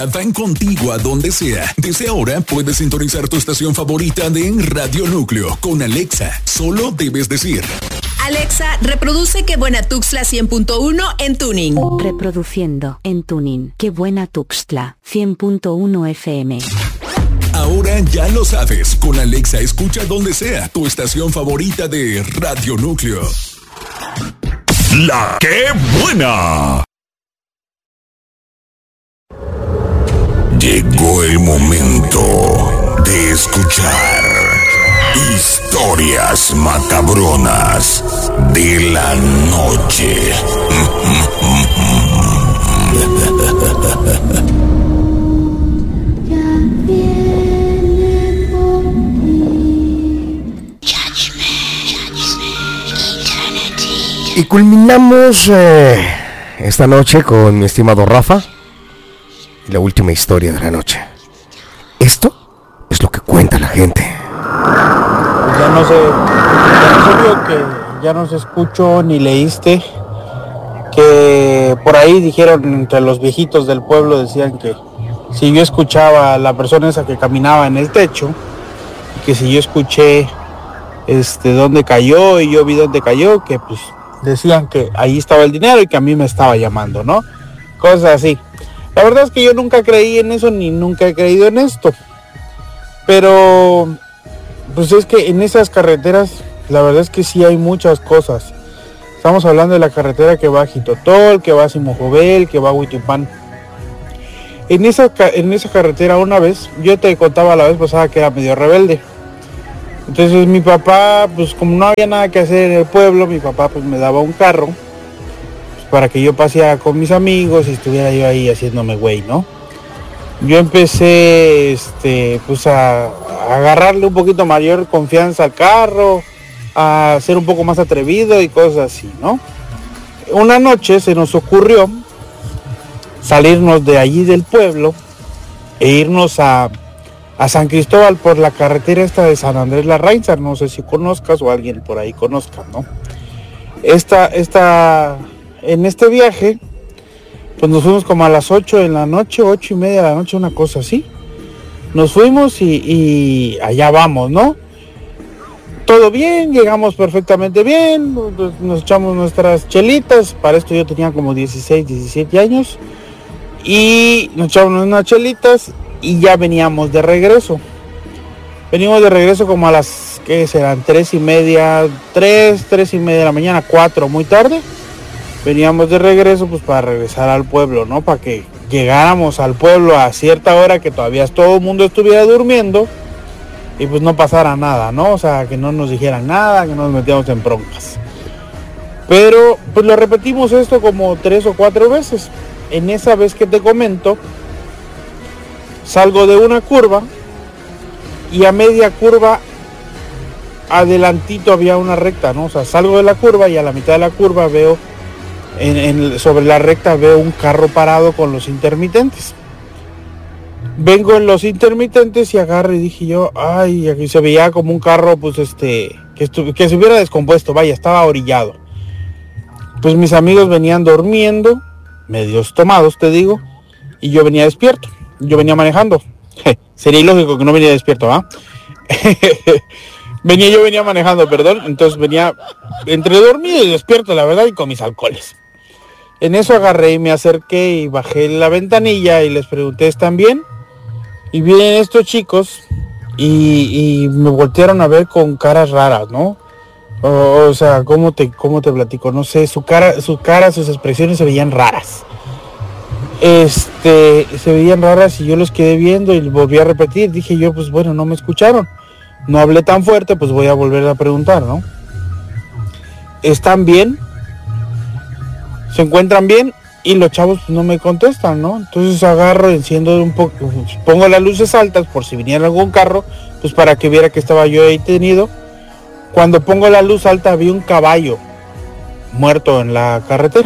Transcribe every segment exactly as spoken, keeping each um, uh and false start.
Van contigo a donde sea. Desde ahora puedes sintonizar tu estación favorita de Radio Núcleo con Alexa. Solo debes decir: Alexa, reproduce Qué Buena Tuxtla cien punto uno en Tuning. Reproduciendo en Tuning Qué Buena Tuxtla cien punto uno F M. Ahora ya lo sabes. Con Alexa escucha donde sea tu estación favorita de Radio Núcleo. La Qué Buena. Llegó el momento de escuchar historias macabronas de la noche. Y culminamos eh, esta noche con mi estimado Rafa y la última historia de la noche. Esto es lo que cuenta la gente. Ya no sé, ya no sé yo que ya no se escuchó ni leíste que por ahí dijeron entre los viejitos del pueblo, decían que si yo escuchaba a la persona esa que caminaba en el techo, que si yo escuché este dónde cayó y yo vi dónde cayó, que pues decían que ahí estaba el dinero y que a mí me estaba llamando, ¿no? Cosas así. La verdad es que yo nunca creí en eso ni nunca he creído en esto. Pero pues es que en esas carreteras la verdad es que sí hay muchas cosas. Estamos hablando de la carretera que va a Jitotol, que va a Simojobel, que va a Huitipán. En esa, en esa carretera una vez, yo te contaba la vez pasada que era medio rebelde. Entonces mi papá, pues como no había nada que hacer en el pueblo, mi papá pues me daba un carro pues, para que yo paseara con mis amigos y estuviera yo ahí haciéndome güey, ¿no? Yo empecé este, pues a, a agarrarle un poquito mayor confianza al carro, a ser un poco más atrevido y cosas así, ¿no? Una noche se nos ocurrió salirnos de allí del pueblo e irnos a, a San Cristóbal por la carretera esta de San Andrés Larrainzar, no sé si conozcas o alguien por ahí conozca, ¿no? Esta, esta, en este viaje, pues nos fuimos como a las ocho de la noche, ocho y media de la noche, una cosa así. Nos fuimos y, y allá vamos, ¿no? Todo bien, llegamos perfectamente bien, nos, nos echamos nuestras chelitas, para esto yo tenía como dieciséis, diecisiete años, y nos echamos unas chelitas y ya veníamos de regreso. Venimos de regreso como a las, ¿qué serán? Tres y media, tres, tres y media de la mañana, cuatro, muy tarde. Veníamos de regreso pues para regresar al pueblo, ¿no? Para que llegáramos al pueblo a cierta hora que todavía todo el mundo estuviera durmiendo y pues no pasara nada, ¿no? O sea, que no nos dijeran nada, que no nos metiéramos en broncas. Pero pues lo repetimos esto como tres o cuatro veces. En esa vez que te comento, salgo de una curva y a media curva adelantito había una recta, ¿no? O sea, salgo de la curva y a la mitad de la curva veo En, en, sobre la recta veo un carro parado con los intermitentes. Vengo en los intermitentes y agarro y dije yo, ay, aquí se veía como un carro, pues este, que, estu- que se hubiera descompuesto, vaya, estaba orillado. Pues mis amigos venían durmiendo, medios tomados, te digo, y yo venía despierto, yo venía manejando. Sería ilógico que no venía despierto, ¿ah? venía yo venía manejando, perdón, entonces venía entre dormido y despierto, la verdad, y con mis alcoholes. En eso agarré y me acerqué y bajé la ventanilla y les pregunté, ¿están bien? Y vienen estos chicos y, y me voltearon a ver con caras raras, ¿no? O, o sea, ¿cómo te, cómo te platico? No sé, su cara, su cara, sus expresiones se veían raras. Este, se veían raras y yo los quedé viendo y volví a repetir. Dije yo, pues bueno, no me escucharon. No hablé tan fuerte, pues voy a volver a preguntar, ¿no? ¿Están bien? ¿Se encuentran bien? Y los chavos pues, no me contestan, ¿no? Entonces agarro, enciendo un poco, pongo las luces altas por si viniera algún carro, pues para que viera que estaba yo ahí tenido. Cuando pongo la luz alta vi un caballo muerto en la carretera.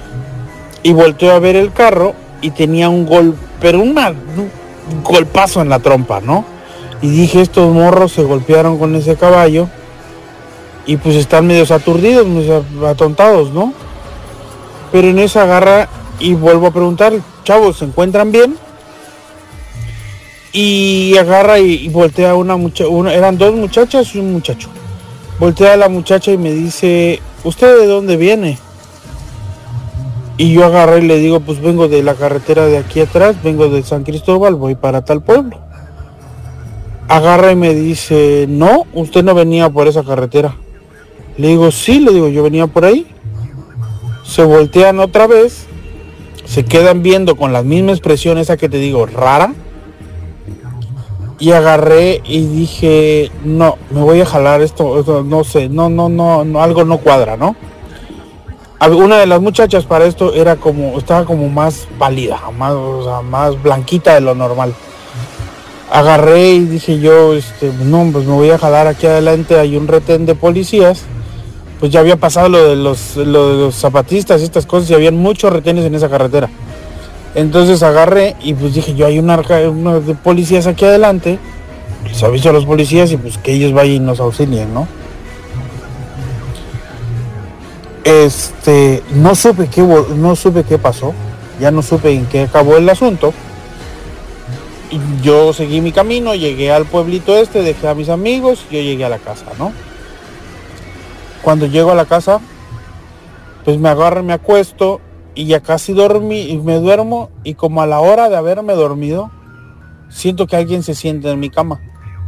Y volteo a ver el carro y tenía un gol, pero una, un golpazo en la trompa, ¿no? Y dije, estos morros se golpearon con ese caballo y pues están medio aturdidos, medio atontados, ¿no? Pero en esa agarra y vuelvo a preguntar, chavos, ¿se encuentran bien? Y agarra y, y voltea a una muchacha, eran dos muchachas y un muchacho. Voltea a la muchacha y me dice, ¿usted de dónde viene? Y yo agarré y le digo, pues vengo de la carretera de aquí atrás, vengo de San Cristóbal, voy para tal pueblo. Agarra y me dice, no, usted no venía por esa carretera. Le digo, sí, le digo, yo venía por ahí. Se voltean otra vez, se quedan viendo con la misma expresión esa que te digo, rara. Y agarré y dije, no, me voy a jalar esto, esto no sé, no, no, no, no, algo no cuadra, ¿no? Una de las muchachas para esto era como, estaba como más pálida, más, o sea, más blanquita de lo normal. Agarré y dije yo, este, no, pues me voy a jalar aquí adelante, hay un retén de policías. Pues ya había pasado lo de los, lo de los zapatistas y estas cosas, y habían muchos retenes en esa carretera. Entonces agarré y pues dije yo, hay un arca, uno de policías aquí adelante, les aviso a los policías y pues que ellos vayan y nos auxilien, ¿no? Este, no supe qué, no supe qué pasó, ya no supe en qué acabó el asunto. Y yo seguí mi camino, llegué al pueblito este, dejé a mis amigos, yo llegué a la casa, ¿no? Cuando llego a la casa, pues me agarro, me acuesto y ya casi dormí y me duermo, y como a la hora de haberme dormido, siento que alguien se sienta en mi cama.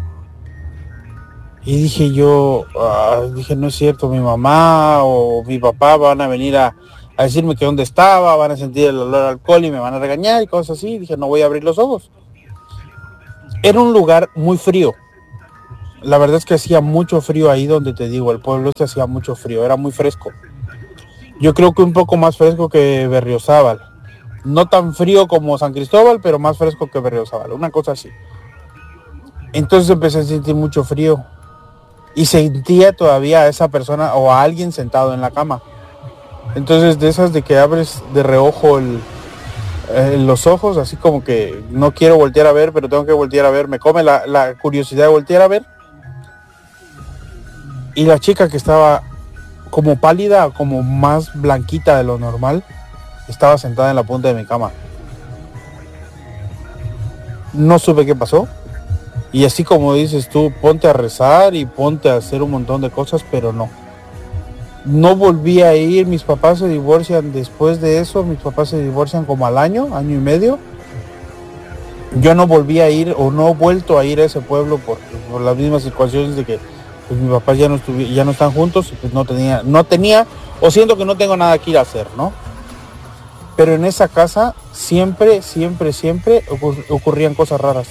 Y dije yo, uh, dije, no es cierto, mi mamá o mi papá van a venir a, a decirme que dónde estaba, van a sentir el olor a alcohol y me van a regañar y cosas así. Dije, no voy a abrir los ojos. Era un lugar muy frío. La verdad es que hacía mucho frío ahí donde te digo, el pueblo este hacía mucho frío, era muy fresco. Yo creo que un poco más fresco que Berriozábal. No tan frío como San Cristóbal, pero más fresco que Berriozábal, una cosa así. Entonces empecé a sentir mucho frío. Y sentía todavía a esa persona o a alguien sentado en la cama. Entonces de esas de que abres de reojo el, eh, los ojos, así como que no quiero voltear a ver, pero tengo que voltear a ver. Me come la, la curiosidad de voltear a ver. Y la chica que estaba como pálida, como más blanquita de lo normal, estaba sentada en la punta de mi cama. No supe qué pasó. Y así como dices tú, ponte a rezar y ponte a hacer un montón de cosas, pero no. No volví a ir, mis papás se divorcian después de eso, mis papás se divorcian como al año, año y medio. Yo no volví a ir o no he vuelto a ir a ese pueblo por, por las mismas situaciones de que pues, mis papás ya no, estuvi- ya no están juntos y pues no tenía, no tenía, o siento que no tengo nada que ir a hacer, ¿no? Pero en esa casa siempre, siempre, siempre ocur- ocurrían cosas raras.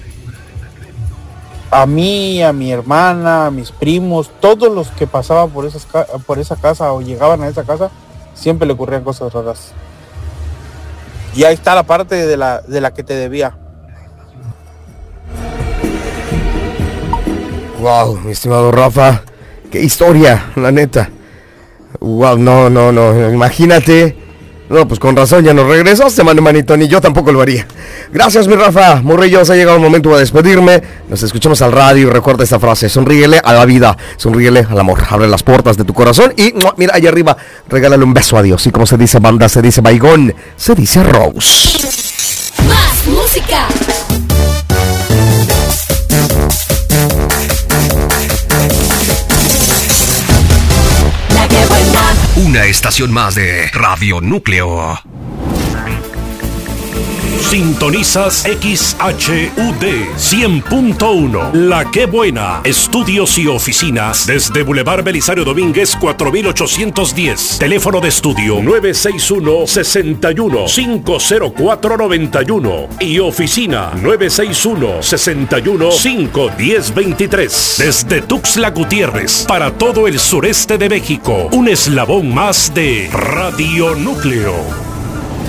A mí, a mi hermana, a mis primos, todos los que pasaban por, esas, por esa casa o llegaban a esa casa, siempre le ocurrían cosas raras. Y ahí está la parte de la, de la que te debía. Wow, mi estimado Rafa, qué historia, la neta. Wow, no, no, no, imagínate. No, pues con razón ya no regresaste, mano manito, ni yo tampoco lo haría. Gracias, mi Rafa. Morrillos, ha llegado el momento de despedirme. Nos escuchamos al radio y recuerda esta frase: sonríele a la vida, sonríele al amor. Abre las puertas de tu corazón y mira allá arriba, regálale un beso a Dios. Y como se dice banda, se dice baigón, se dice Rose. Más música. La que buena. Una estación más de Radio Núcleo. Sintonizas X H U D cien punto uno. La que buena. Estudios y oficinas desde Boulevard Belisario Domínguez cuatro mil ochocientos diez. Teléfono de estudio nueve seis uno, seis uno, cinco cero cuatro nueve uno y oficina nueve seis uno, seis uno, cinco uno cero dos tres. Desde Tuxtla Gutiérrez para todo el sureste de México. Un eslabón más de Radio Núcleo.